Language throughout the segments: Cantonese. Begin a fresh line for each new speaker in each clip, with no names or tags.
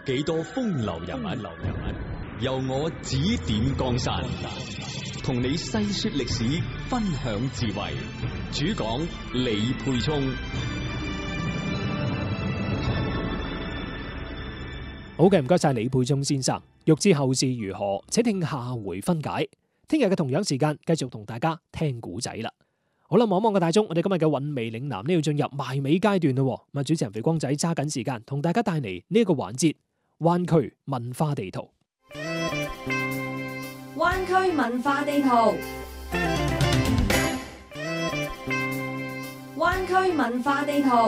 幾多風流人物，由我指點江山，同你細說歷史，分享智慧。主講李沛聰。
好嘅，唔該晒李沛聰先生。欲知後事如何，請聽下回分解。聽日嘅同樣時間，繼續同大家聽古仔啦。好啦，望望個大鐘，我哋今日嘅韻味嶺南呢要進入埋尾階段咯。咁啊，主持人肥光仔揸緊時間，同大家帶嚟呢一個環節——灣區文化地圖。
灣區文化地圖，灣區文化地圖。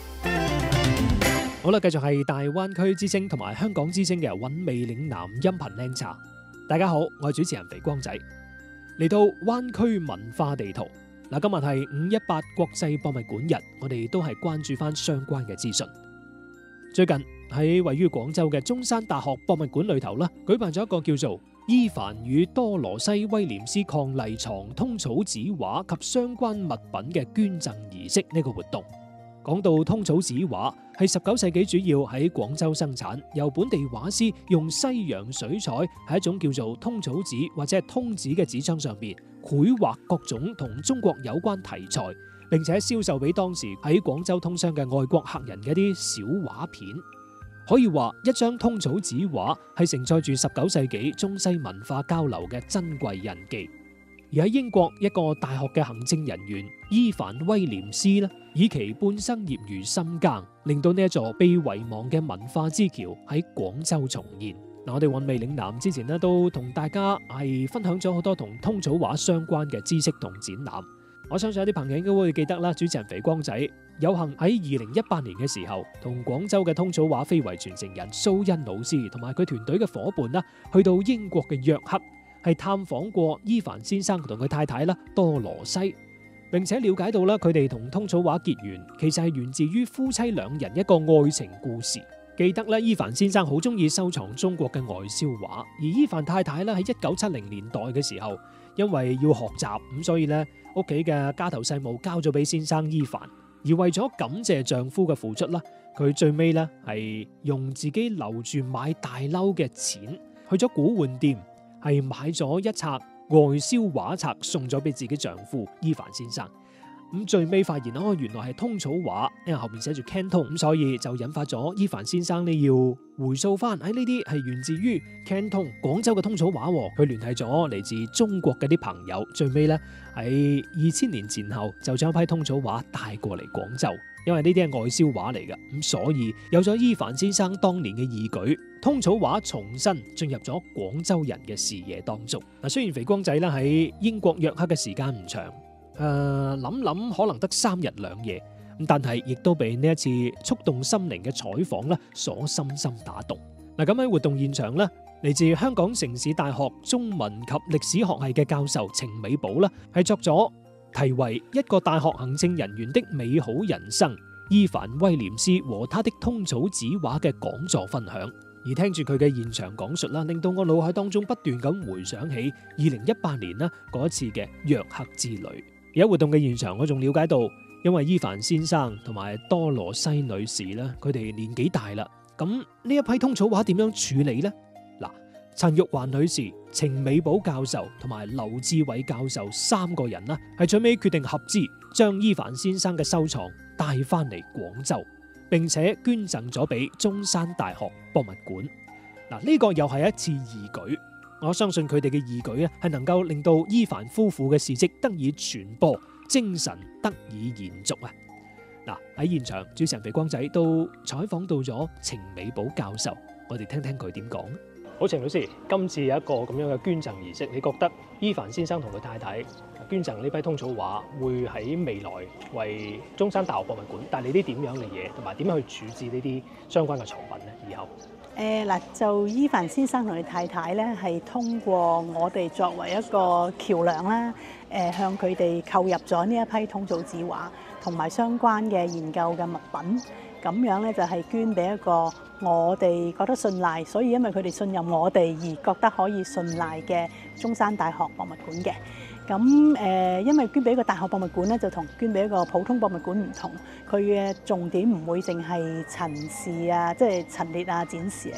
好啦，繼續係大灣區之聲同埋香港之聲嘅韻味嶺南音頻靚茶。大家好，我係主持人肥光仔，嚟到灣區文化地圖。嗱，今日係518國際博物館日，我哋都係關注翻相關嘅資訊。最近喺位於廣州嘅中山大學博物館裏頭啦，舉辦咗一個叫做伊凡與多羅西威廉斯伉儷床通草紙畫及相關物品嘅捐贈儀式呢個活動。講到通草紙畫，係19世紀主要喺廣州生產，由本地畫師用西洋水彩喺一種叫做通草紙或者係通紙嘅紙張上邊繪畫各種同中國有關題材，並且銷售俾當時喺廣州通商嘅外國客人嘅一啲小畫片。可以話一張通草紙畫係承載住19世紀中西文化交流嘅珍貴印記。而喺英國一個大學嘅行政人員伊凡威廉斯呢，以其半生業餘深耕，令到呢一座被遺忘嘅文化之橋喺廣州重現。嗱，我哋韻味嶺南之前呢都同大家係分享咗好多同通草畫相關嘅知識同展覽。我相信有啲朋友應該會記得啦，主持人肥光仔有幸喺2018年嘅時候，同廣州嘅通草畫非遺傳承人蘇欣老師同埋佢團隊嘅伙伴啦，去到英國嘅約克，係探訪過伊凡先生同佢太太啦多羅西，並且了解到啦佢哋同通草畫結緣，其實係源自於夫妻兩人一個愛情故事。記得咧，伊凡先生好中意收藏中國嘅外銷畫，而伊凡太太咧喺1970年代嘅時候，因為要學習咁，所以咧屋企嘅家頭細務交咗俾先生伊凡，而為咗感謝丈夫嘅付出啦，佢最尾咧係用自己留住買大褸嘅錢，去咗古玩店，係買咗一冊外銷畫冊送咗俾自己丈夫伊凡先生。咁最尾發現原來係通草畫，因為後面寫住 Canton， 咁所以就引發咗伊凡先生呢要回溯翻喺呢啲係源自於 Canton 廣州嘅通草畫。佢聯繫咗嚟自中國嘅啲朋友，最尾咧喺2000年前後就將一批通草畫帶過嚟廣州。因為呢啲係外銷畫嚟嘅，咁所以有咗伊凡先生當年嘅義舉，通草畫重新進入咗廣州人嘅視野當中。嗱，雖然肥光仔咧喺英國約克嘅時間唔長，諗可能得3日2夜，咁但係亦都被呢一次觸動心靈嘅採訪咧所深深打動。嗱，咁喺活動現場咧，嚟自香港城市大學中文及歷史學系嘅教授程美寶啦，係作咗題為一個大學行政人員的美好人生，伊凡威廉斯和他的通草紙畫嘅講座分享。而聽住佢嘅現場講述啦，令到我腦海當中不斷咁回想起2018年啦嗰一次嘅約克之旅。而喺活動嘅現場，我仲了解到，因為伊凡先生同埋多羅西女士啦，佢哋年紀大啦，咁呢一批通草畫點樣處理呢？嗱，陳玉環女士、程美寶教授同埋劉志偉教授3個人啦，係最尾決定合資將伊凡先生嘅收藏帶翻嚟廣州，並且捐贈咗俾中山大學博物館。嗱，呢個又係一次義舉。我相信佢哋嘅義舉咧，係能夠令到伊凡夫婦嘅事蹟得以傳播，精神得以延續啊！嗱，喺現場，主持人肥光仔都採訪到咗程美寶教授，我哋聽聽佢點講。好，程老師，今次有一個咁樣嘅捐贈儀式，你覺得伊凡先生同佢太太捐贈呢批通草畫，會喺未來為中山大學博物館帶嚟啲點樣嘅嘢，同埋點樣去處置呢啲相關嘅藏品呢？以後？
就伊凡先生同佢太太咧，係通過我哋作為一個橋梁啦，向佢哋購入咗呢一批通草紙畫同埋相關嘅研究嘅物品，咁樣咧就係捐俾一個我哋覺得信賴，所以因為佢哋信任我哋而覺得可以信賴嘅中山大學博物館嘅。咁因為捐俾一個大學博物館咧，就同捐俾一個普通博物館唔同，佢嘅重點唔會淨係陳列啊、展示啊